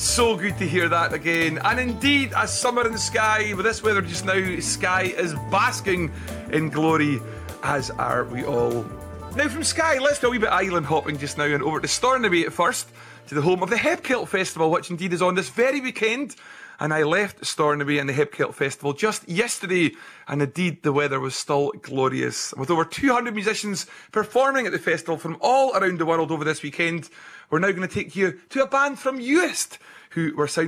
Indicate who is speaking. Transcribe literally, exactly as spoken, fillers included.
Speaker 1: So good to hear that again. And indeed, a summer in the sky. With this weather just now, Skye is basking in glory, as are we all. Now from Skye, let's do a wee bit island hopping just now and over to Stornoway at first, to the home of the Hepkilt Festival, which indeed is on this very weekend. And I left Stornoway and the Hepkilt Festival just yesterday, and indeed the weather was still glorious. With over two hundred musicians performing at the festival from all around the world over this weekend, we're now going to take you to a band from Uist, who were sounding